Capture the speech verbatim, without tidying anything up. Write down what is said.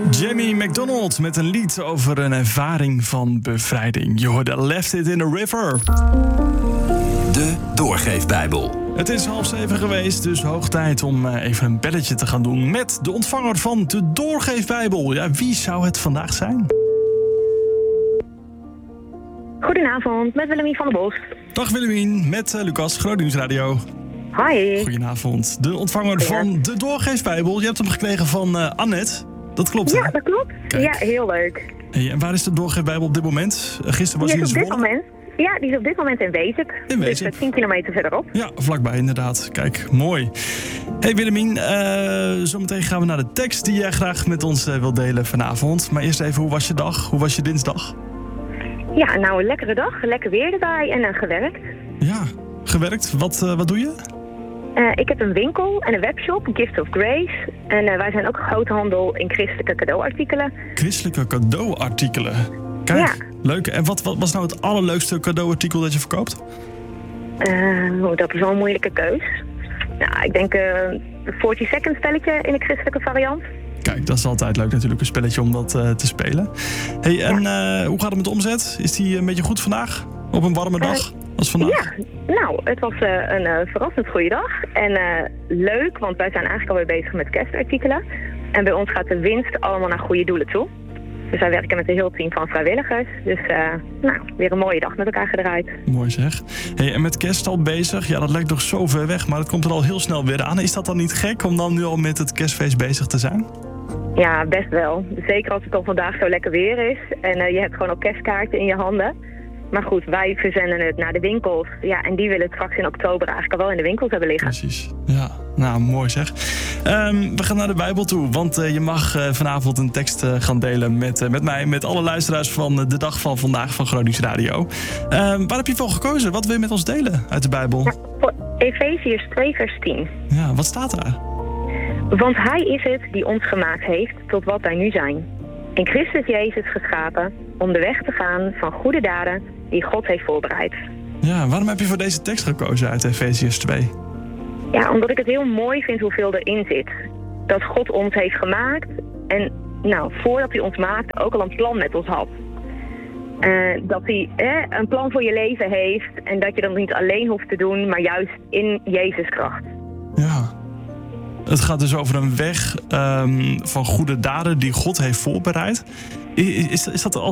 Jamie McDonald met een lied over een ervaring van bevrijding. Je hoorde Left It in the River. De Doorgeefbijbel. Het is half zeven geweest, dus hoog tijd om even een belletje te gaan doen met de ontvanger van de Doorgeefbijbel. Ja, wie zou het vandaag zijn? Goedenavond, met Willemien van der Bos. Dag Willemien, met uh, Lucas, Groningen Radio. Hi. Goedenavond, de ontvanger van de Doorgeefbijbel. Je hebt hem gekregen van uh, Annette. Dat klopt, Ja, hè? dat klopt. Kijk. Ja, heel leuk. Hey, en waar is de Doorgeefbijbel op dit moment? Uh, Gisteren was Die hij is in op dit Zwolle. moment, ja, die is op dit moment in Wezep. In Wezep. Dus tien kilometer verderop. Ja, vlakbij inderdaad. Kijk, mooi. Hey Willemien, uh, zometeen gaan we naar de tekst die jij graag met ons uh, wilt delen vanavond. Maar eerst even, hoe was je dag? Hoe was je dinsdag? Ja, nou een lekkere dag. Lekker weer erbij en uh, gewerkt. Ja, gewerkt. Wat, uh, wat doe je? Uh, ik heb een winkel en een webshop, Gift of Grace. En uh, wij zijn ook groothandel in christelijke cadeauartikelen. Christelijke cadeauartikelen. Kijk, Ja. leuk. En wat, wat was nou het allerleukste cadeauartikel dat je verkoopt? Uh, oh, dat is wel een moeilijke keus. Nou, ik denk uh, een forty second spelletje in de christelijke variant. Kijk, dat is altijd leuk natuurlijk, een spelletje om dat uh, te spelen. Hey, en uh, hoe gaat het met de omzet? Is die een beetje goed vandaag? Op een warme dag als vandaag? Ja, nou, het was uh, een uh, verrassend goede dag. En uh, leuk, want wij zijn eigenlijk alweer bezig met kerstartikelen. En bij ons gaat de winst allemaal naar goede doelen toe. Dus wij werken met een heel team van vrijwilligers. Dus uh, nou, weer een mooie dag met elkaar gedraaid. Mooi zeg. Hey, en met kerst al bezig? Ja, dat lijkt nog zo ver weg, maar het komt er al heel snel weer aan. Is dat dan niet gek om dan nu al met het kerstfeest bezig te zijn? Ja, best wel. Zeker als het dan vandaag zo lekker weer is. En uh, je hebt gewoon al kerstkaarten in je handen. Maar goed, wij verzenden het naar de winkels. Ja, en die willen het straks in oktober eigenlijk al wel in de winkels hebben liggen. Precies. Ja, nou mooi zeg. Um, we gaan naar de Bijbel toe, want uh, je mag uh, vanavond een tekst uh, gaan delen met, uh, met mij, met alle luisteraars van uh, de dag van vandaag van Groningen Radio. Um, waar heb je voor gekozen? Wat wil je met ons delen uit de Bijbel? Ja, voor Efeziërs twee vers tien. Ja, wat staat daar? Want hij is het die ons gemaakt heeft tot wat wij nu zijn. In Christus Jezus geschapen om de weg te gaan van goede daden die God heeft voorbereid. Ja, waarom heb je voor deze tekst gekozen uit Efeziërs twee? Ja, omdat ik het heel mooi vind hoeveel erin zit. Dat God ons heeft gemaakt en nou, voordat hij ons maakte ook al een plan met ons had. Uh, dat hij eh, een plan voor je leven heeft en dat je dat niet alleen hoeft te doen, maar juist in Jezus kracht. Ja. Het gaat dus over een weg um, van goede daden die God heeft voorbereid. Is, is, is dat al